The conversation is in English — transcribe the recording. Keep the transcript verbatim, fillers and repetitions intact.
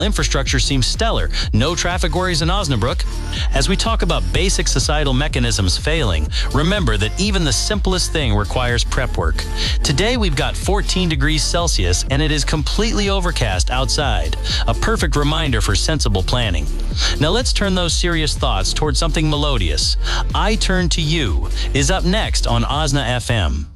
infrastructure seems stellar. No traffic worries in Osnabrück. As we talk about basic societal mechanisms failing, remember that even the simplest thing requires prep work. Today we've got fourteen degrees Celsius and it is completely overcast outside. A perfect reminder for sensible planning. Now let's turn those serious thoughts towards something melodious. I Turn to You is up next on Osna F M.